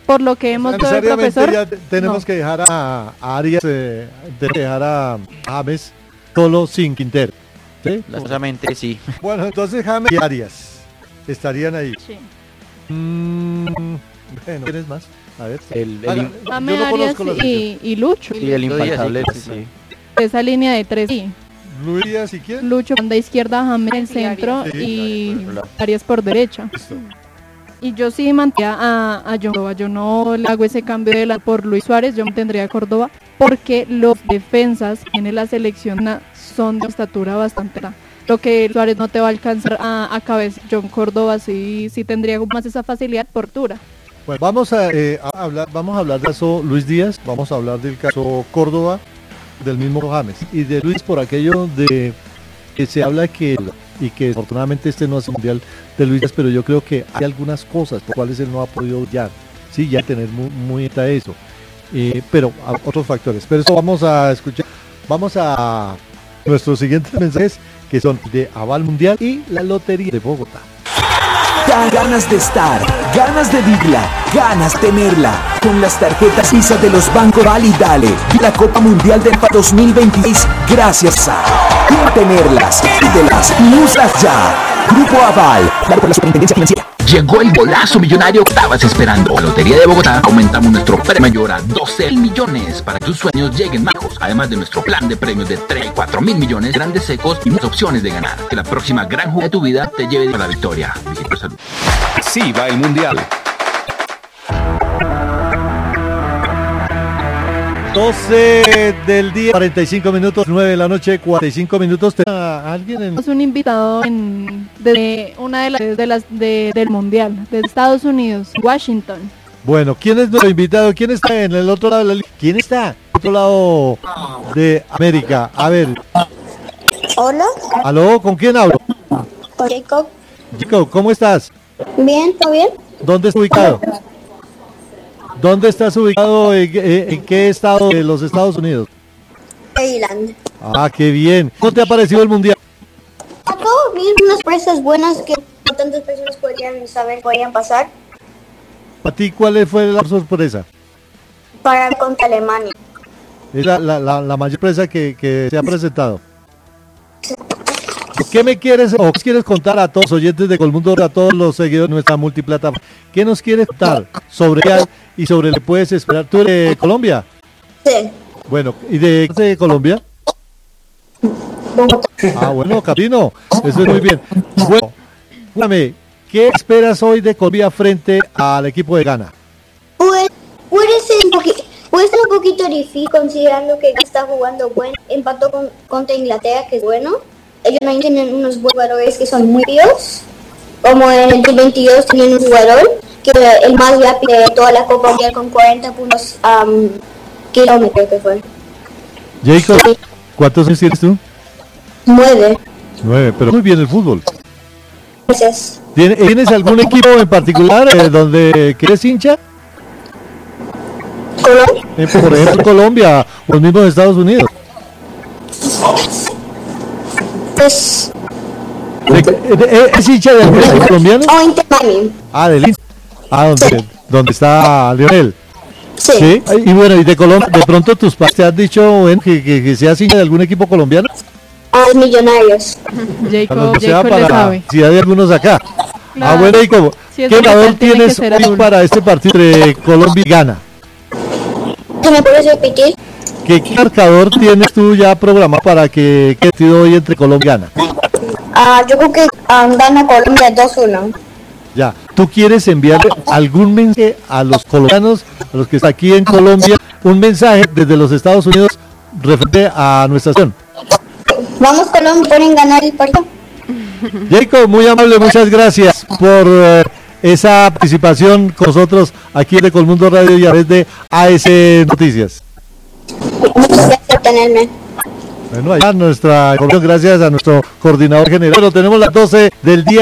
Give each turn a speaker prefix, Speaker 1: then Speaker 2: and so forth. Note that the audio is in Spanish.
Speaker 1: por lo que hemos todo el
Speaker 2: Necesariamente
Speaker 1: profesor.
Speaker 2: ya tenemos que dejar a Arias, dejar a James solo sin Quintero. ¿Sí?
Speaker 3: Lastimosamente sí.
Speaker 2: Bueno, entonces James y Arias estarían ahí.
Speaker 1: Sí.
Speaker 2: Bueno, ¿quién es más? A ver.
Speaker 3: El
Speaker 1: James,
Speaker 2: yo no
Speaker 1: Arias
Speaker 2: conozco los
Speaker 1: y Lucho.
Speaker 3: Sí, el infaltable,
Speaker 4: Sí.
Speaker 3: sí.
Speaker 1: Esa línea de 3, sí.
Speaker 2: Luis Díaz y quién.
Speaker 1: Lucho banda izquierda, James en el centro
Speaker 2: Sí.
Speaker 1: y Arias por derecha.
Speaker 2: Listo.
Speaker 1: Y yo sí mantendría a John Córdoba. Yo no le hago ese cambio por Luis Suárez, yo mantendría a Córdoba porque los defensas que tiene la selección son de estatura bastante alta. Lo que Suárez no te va a alcanzar a cabeza. John Córdoba sí tendría más esa facilidad por altura.
Speaker 2: Bueno, vamos a hablar del caso Luis Díaz, vamos a hablar del caso Córdoba, del mismo James y de Luis por aquello de que se habla que afortunadamente este no es el mundial de Luis Díaz, pero yo creo que hay algunas cosas por cuales él no ha podido brillar, sí, ya tener muy está eso, pero otros factores. Pero eso vamos a escuchar, vamos a nuestros siguientes mensajes que son de Aval Mundial y la Lotería de Bogotá.
Speaker 5: Dan ganas de estar, ganas de vivirla, ganas de tenerla. Con las tarjetas Visa de los bancos Aval y Dale. La Copa Mundial del 2026, gracias a tenerlas, pídelas y úsalas ya. Grupo Aval, dale por la Superintendencia Financiera.
Speaker 6: Llegó el golazo millonario que estabas esperando. La Lotería de Bogotá aumentamos nuestro premio mayor a 12 millones para que tus sueños lleguen más lejos. Además de nuestro plan de premios de 3 y 4 mil millones, grandes secos y muchas opciones de ganar. Que la próxima gran jugada de tu vida te lleve a la victoria. Vigilio Salud.
Speaker 7: Sí va el Mundial.
Speaker 2: 12 del día, 45 minutos, 9 de la noche, 45 minutos. ¿Alguien en...?
Speaker 1: Tenemos un invitado de una del Mundial, de Estados Unidos, Washington.
Speaker 2: Bueno, ¿quién es nuestro invitado? ¿Quién está en el otro lado de la línea? ¿Quién está en el otro lado de América? A ver.
Speaker 8: Hola.
Speaker 2: ¿Aló? ¿Con quién hablo?
Speaker 8: Con Jacob.
Speaker 2: Jacob, ¿cómo estás?
Speaker 8: Bien, ¿todo bien?
Speaker 2: ¿Dónde estás ubicado? ¿Dónde estás ubicado? ¿En qué estado de los Estados Unidos?
Speaker 8: Maryland.
Speaker 2: Ah, qué bien. ¿Cómo te ha parecido el Mundial?
Speaker 8: Todo bien, unas sorpresas buenas que no tantas personas podrían saber podrían pasar.
Speaker 2: ¿Para ti cuál fue la sorpresa?
Speaker 8: Para contra Alemania.
Speaker 2: Es la mayor sorpresa que se ha presentado. ¿Qué me quieres o qué quieres contar a todos los oyentes de Colmundo, a todos los seguidores de nuestra multiplataforma? ¿Qué nos quieres contar sobre ella y sobre lo que puedes esperar? ¿Tú eres de Colombia?
Speaker 8: Sí.
Speaker 2: Bueno, ¿y de Colombia?
Speaker 8: Bogotá.
Speaker 2: Ah, bueno, Capino, eso es muy bien. Bueno, cuéntame, ¿qué esperas hoy de Colombia frente al equipo de Ghana?
Speaker 8: Pues, puede ser un poquito difícil considerando que está jugando bueno. Empató contra Inglaterra, que es bueno. Ellos también tienen unos jugadores que son muy vivos. Como en el 2022 tienen un jugador que el más rápido de toda la Copa Mundial con 40 puntos kilómetros que fue.
Speaker 2: Jacob, ¿cuántos años tienes tú?
Speaker 8: 9.
Speaker 2: 9, pero muy bien el fútbol.
Speaker 8: Gracias.
Speaker 2: ¿Tienes algún equipo en particular donde eres hincha?
Speaker 8: ¿Colombia?
Speaker 2: Por ejemplo, Colombia o el mismo de Estados Unidos.
Speaker 8: Pues,
Speaker 2: ¿Es hincha de algún equipo colombiano?
Speaker 8: o Inter Miami.
Speaker 2: Ah, del Inter. Ah, donde está Lionel.
Speaker 8: Sí.
Speaker 2: Y bueno, y de Colombia, de pronto tus padres te han dicho bueno, que seas hincha de algún equipo colombiano.
Speaker 8: A los Millonarios.
Speaker 1: Jacob
Speaker 2: sea
Speaker 1: le
Speaker 2: para
Speaker 1: sabe.
Speaker 2: si hay algunos acá.
Speaker 1: Claro.
Speaker 2: Bueno, Jacob,
Speaker 1: Si es
Speaker 2: ¿qué
Speaker 1: local,
Speaker 2: valor
Speaker 1: tiene que
Speaker 2: tienes
Speaker 1: ser
Speaker 2: hoy
Speaker 1: azul.
Speaker 2: para este partido entre Colombia y Ghana?
Speaker 8: ¿Se me puedes repetir?
Speaker 2: ¿Qué marcador tienes tú ya programado para que partido hoy entre Colombia y Ghana?
Speaker 8: Yo creo que gana Colombia 2-1.
Speaker 2: Ya, ¿tú quieres enviarle algún mensaje a los colombianos, a los que están aquí en Colombia, un mensaje desde los Estados Unidos referente a nuestra nación?
Speaker 8: Vamos Colombia, pueden ganar el partido.
Speaker 2: Jacob, muy amable, muchas gracias por esa participación con nosotros aquí de Colmundo Radio y a través de AS Noticias.
Speaker 8: Muchas gracias por tenerme.
Speaker 2: Bueno, allá nuestra gracias a nuestro coordinador general. Bueno, tenemos las 12 del día.